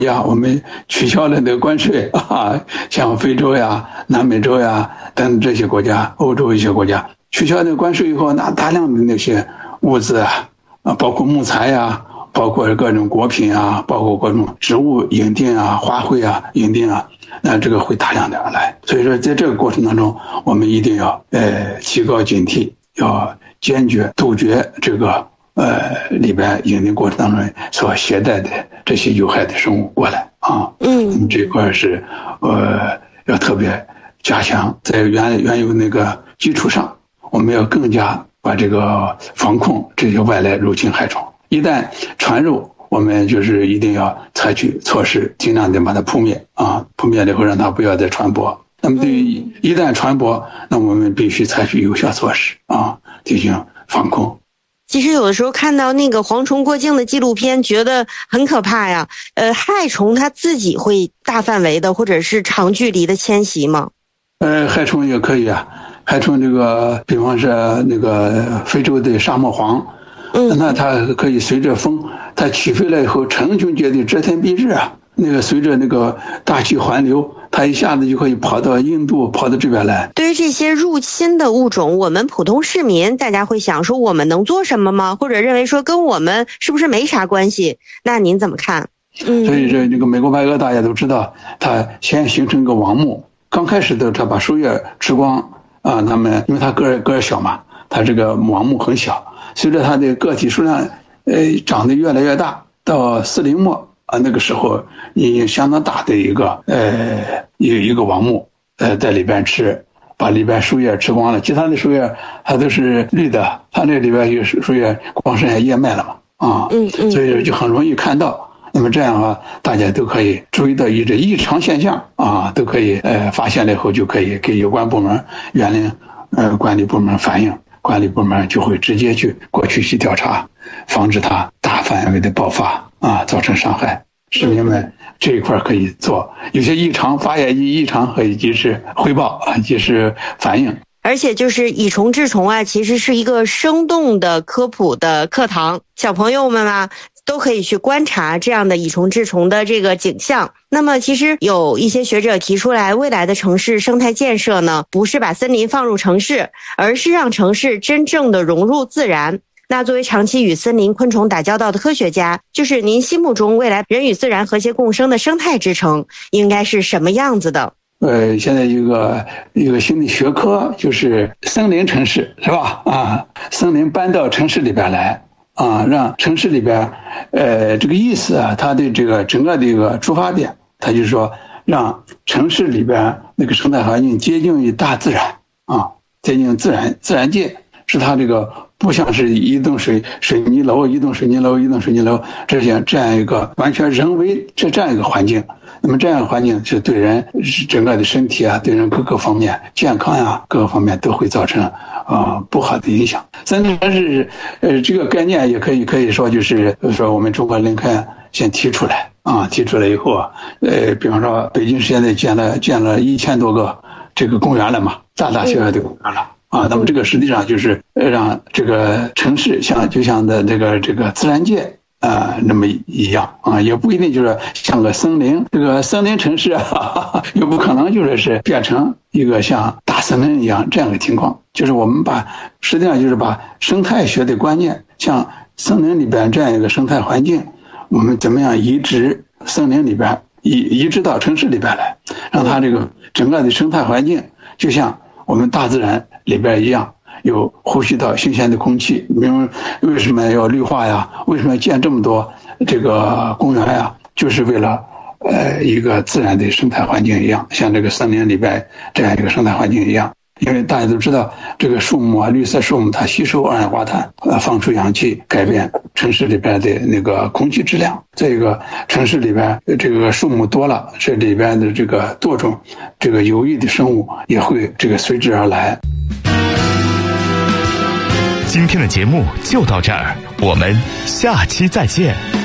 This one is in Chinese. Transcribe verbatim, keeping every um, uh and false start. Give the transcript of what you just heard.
呀，我们取消了那个关税啊，像非洲呀、南美洲呀等这些国家，欧洲一些国家取消那个关税以后，那大量的那些物资啊，啊，包括木材呀，包括各种果品啊，包括各种植物引进啊、花卉啊引进啊，那这个会大量的来。所以说，在这个过程当中，我们一定要呃提高警惕，要坚决杜绝这个。呃，里边引进过程当中所携带的这些有害的生物过来啊，嗯，这块是呃要特别加强，在原原有那个基础上，我们要更加把这个防控这些外来入侵害虫。一旦传入，我们就是一定要采取措施，尽量的把它扑灭啊，扑灭了以后让它不要再传播。那么对于一旦传播，那我们必须采取有效措施啊，进行防控。 其实有的时候看到那个蝗虫过境的纪录片，觉得很可怕呀。呃，害虫它自己会大范围的或者是长距离的迁徙吗？ 呃，害虫也可以啊。害虫这个，比方说那个非洲的沙漠蝗，嗯，那它可以随着风，它起飞了以后，成群结队，遮天蔽日啊。那个随着那个大气环流，它一下子就可以跑到印度，跑到这边来。 对于这些入侵的物种，我们普通市民大家会想说我们能做什么吗？或者认为说跟我们是不是没啥关系？那您怎么看？ 嗯，所以这这个美国白鹅大家都知道，它先形成个王木，刚开始的它把树叶吃光啊，它们因为它个儿个儿小嘛，它这个王木很小，随着它的个体数量呃长得越来越大，到四零末。啊，那个时候已经相当大的一个呃一一个王木，呃在里边吃，把里边树叶吃光了，其他的树叶它都是绿的，它那里边有树叶光剩下叶脉了嘛，啊，嗯嗯，所以就很容易看到。那么这样的话，大家都可以注意到一这异常现象啊，都可以呃发现了以后就可以给有关部门、园林呃管理部门反映，管理部门就会直接去过去去调查，防止它大范围的爆发。啊，造成伤害，市民们这一块可以做，有些异常发现异常可以及时汇报啊，及时反映。 而且就是以虫治虫啊，其实是一个生动的科普的课堂，小朋友们啊都可以去观察这样的以虫治虫的这个景象。那么其实有一些学者提出来，未来的城市生态建设呢，不是把森林放入城市，而是让城市真正的融入自然。那作为长期与森林昆虫打交道的科学家，就是您心目中未来人与自然和谐共生的生态之城应该是什么样子的？ 呃，现在一个一个新的学科就是森林城市，是吧？啊，森林搬到城市里边来啊，让城市里边，呃，这个意思啊，它的这个整个的一个出发点，它就是说让城市里边那个生态环境接近于大自然啊，接近自然自然界，是它这个。不像是一栋水水泥楼、一栋水泥楼、一栋水泥楼这样这样一个完全人为这这样一个环境，那么这样的环境是对人整个的身体啊，对人各个方面健康呀、啊，各个方面都会造成啊、呃、不好的影响。森林城市呃这个概念也可以可以说就是说我们中国林肯先提出来啊，提出来以后啊，呃，比方说北京市现在建了建了一千多个这个公园了嘛，大大小小的公园了。啊，那么这个实际上就是让这个城市像就像的这个这个自然界啊、呃、那么一样啊，也不一定就是像个森林，这个森林城市啊，也不可能就是是变成一个像大森林一样这样的情况。就是我们把实际上就是把生态学的观念，像森林里边这样一个生态环境，我们怎么样移植森林里边移移植到城市里边来，让它这个整个的生态环境就像我们大自然里边一样，有呼吸到新鲜的空气。比如为什么要绿化呀？为什么要建这么多这个公园呀？就是为了呃一个自然的生态环境一样，像这个森林里边这样一个生态环境一样。因为大家都知道，这个树木啊，绿色树木它吸收二氧化碳，呃，放出氧气，改变城市里边的那个空气质量。这个城市里边这个树木多了，这里边的这个多种这个有益的生物也会这个随之而来。 今天的节目就到这儿，我们下期再见。